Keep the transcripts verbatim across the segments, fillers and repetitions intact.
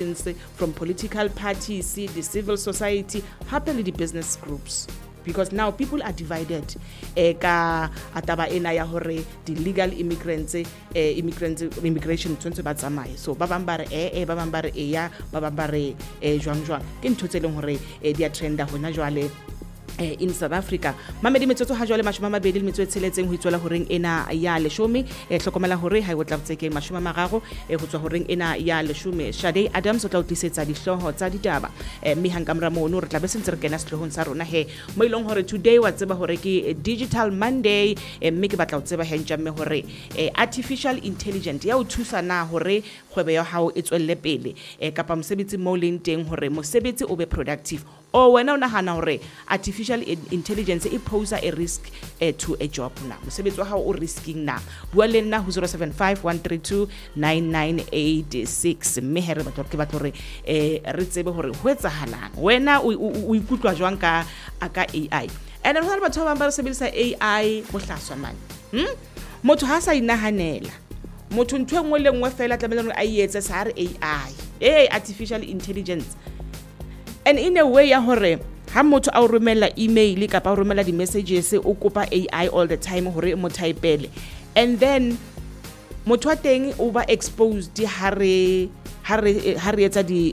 influence from political parties, the civil society, happily the business groups. Because now people are divided eh ka ataba ena ya hore the legal immigrants eh immigrants immigration tshwantse ba tsamaye so ba bang ba re eh eh ba bang ba re eh ya ba bang ba re eh jwang jwang ke ntho tse leng hore eh dia trenda hona jwale in South Africa. Mamedi metsotso ha jwale mashome a mabedi le metso e tsheletseng ho itswela horeng ena ya leshome e hlokomela hore ha e botla tseke mashome a mararo e ho tswa horeng ena ya leshome. Shade Adams o tla utlisetsa dihloho tsa ditaba mme hankamra mono re tla be sentse re kena sehlohong sa rona he mo ilong hore today wa tseba hore ke Digital Monday mme ke batla o tseba he ntjamme hore artificial intelligence ya o thusa na hore kgwebo ya hao e tswelle pele kapa mosebetsi mo leng teng hore mosebetsi o be productive o wena o nahana hore artificial intelligence e pose a risk eh, to a job na mosebetsi wa hao o risking na bua le nna ho zero seven five one three two nine nine eight six mme he re batla ke batla hore eh re tsebe hore ho etsahalang wena o ikutlwa jwang ka aka A I and re le batho ba ba sebedisa A I bohlaswa man hm motho ha sa inahanela motho ntwe ngwe le ngwe fela tlamela a etse sa re A I eh artificial intelligence. And in a way ya hore ha motho a o romela email kapa o romela di messages o kopa A I all the time hore mo typele and then motho wa teng o ba exposed ha re ha re ha re etsa di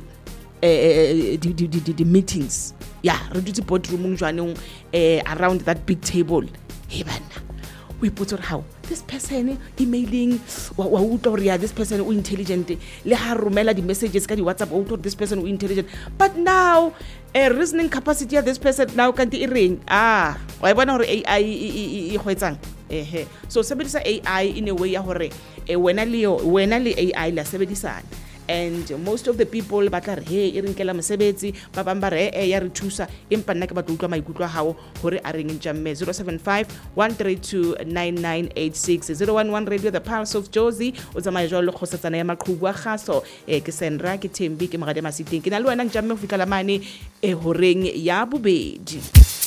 di di di meetings yeah re dutse boardroom jwanong eh around that big table he bana we put on how this person emailing wa utlwa ya this person o intelligent le ha romela di messages ka di WhatsApp o utlwa this person o intelligent but now a reasoning capacity of this person now kanti i ring ah wa bona hore A I e hwetsang ehe so sebedisa A I in a way ya hore e wena le wena le A I la sebedisana and most of the people ba tla re hey e rinkela mosebetsi ba bang ba re eh ya re thusa empa nna ke batla utlwa maikutlo a hao hore a reng ntjamme zero seven five one three two nine nine eight six zero one one Radio the Pulse of Jozi o tsamaya jalo khosatsana ya maqhubu a kgaso eh ke Sandra ke Thembi ke Magade Masiteng ke na le wena ntjamme ho fitla mane e horeng ya bobedi.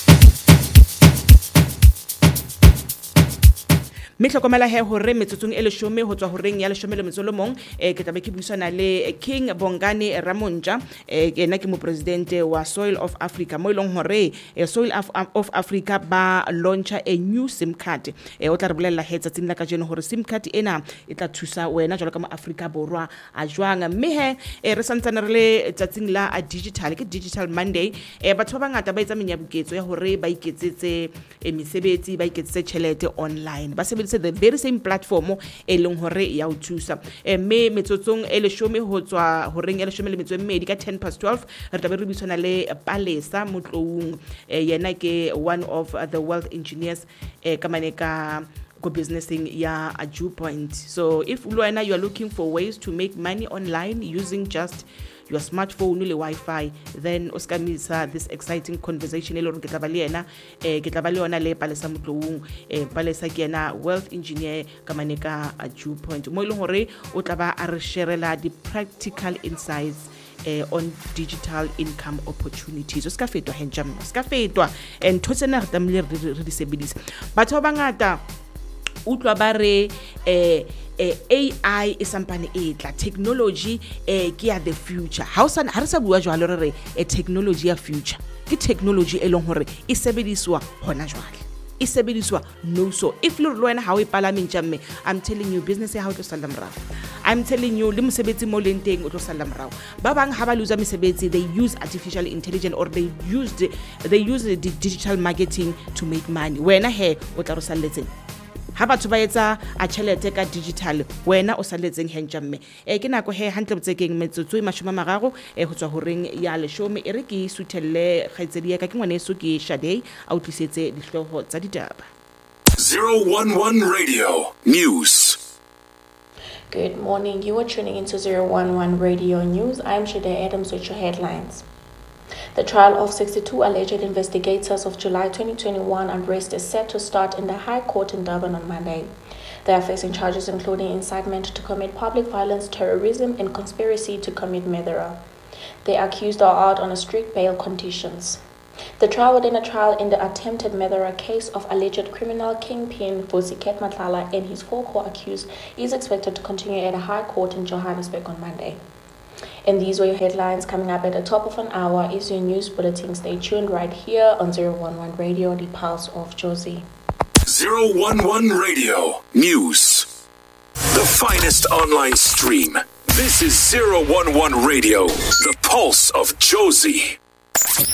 Me hlokomela he hore metsotsong e leshome ho tswa horeng ya leshome le metso le mong eh ke tlabe ke buisana le King Bongani Ramonja eh ke nna ke mo president wa Soil of Africa mo ilong hore eh, Soil of, of Africa ba launcha a new SIM card eh o tla re bolella he tsatsing la ka jeno hore SIM card ena e tla thusa wena jwalo ka mo Africa borwa a jwang mme he eh, re santsana re le tsatsing la a digital ke Digital Monday eh batho ba bangata ba etsa menyabuketso ya hore ba iketsetse emisebetsi ba iketsetse tšhelete online ba sebedisa the very same platform e leng hore ya o thusa mme metsotsong e leshome ho tswa horeng ya leshome le metso e mmedi ka ten past twelve re tla be re bisona le Palesa Motloung yena ke one of the wealth engineers ka maneka go businessing ya a Dew Point. So if Luana you are looking for ways to make money online using just your smartphone le Wi-Fi, then oskamisa this exciting conversation e lo re ke tla ba le yena eh ke tla ba le yona le Palesa Motloung eh Palesa ke yena wealth engineer ka maneka a Dew Point mo ile hore o tla ba a re sharela di practical insights eh on digital income opportunities o ska fetwa henjam ska fetwa and thotsena re tamile re di sebedisa batho ba bangata utlwa ba re eh A I is sampane e tla technology eh ke ya the future ha o sa ha re sa bua jwalo re re e technology ya future ke technology e leng hore e sebediswa hona jwale e sebediswa no so if lo lwana ha o ipalame ntjamme I'm telling you business ya ha o tlo sala morao I'm telling you le mosebetsi mo lenteng o tlo sala morao ba bang ha ba luza mesebetsi they use artificial intelligence or they used they use the digital marketing to make money wena he o tla ro salletseng ha batho ba etsa a tšhelete ka digital wena o saletseng henjamme e ke nako he hantle botsekeng metsotso e mashome mararo e ho tswa horeng ya leshome e re ke suthelle kgaitsedi ya ka ke ngwane so ke Shade a utlisetse dihloho tsa ditaba zero one one Radio News. Good morning, you are tuning into zero one one Radio News. I'm Shade Adams with your headlines. The trial of sixty-two alleged investigators of July twenty twenty-one unrest is set to start in the High Court in Durban on Monday. They are facing charges including incitement to commit public violence, terrorism, and conspiracy to commit murder. The accused are out on a strict bail conditions. The trial within a trial in the attempted murder case of alleged criminal kingpin Vusiket Matlala and his four co-accused is expected to continue at a High Court in Johannesburg on Monday. And these were your headlines. Coming up at the top of an hour is your news bulletin. Stay tuned right here on zero one one Radio, the pulse of Jozi. zero one one Radio News. The finest online stream. This is zero one one Radio, the pulse of Jozi.